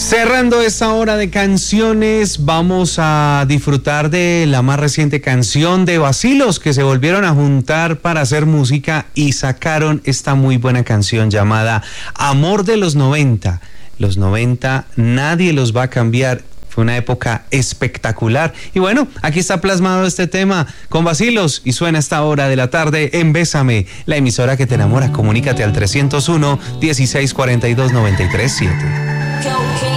Cerrando esta hora de canciones, vamos a disfrutar de la más reciente canción de Vacilos, que se volvieron a juntar para hacer música y sacaron esta muy buena canción llamada Amor de los 90. Los 90 nadie los va a cambiar. Fue una época espectacular. Y bueno, aquí está plasmado este tema con Vacilos y suena a esta hora de la tarde en Bésame, la emisora que te enamora. Comunícate al 301 1642 937.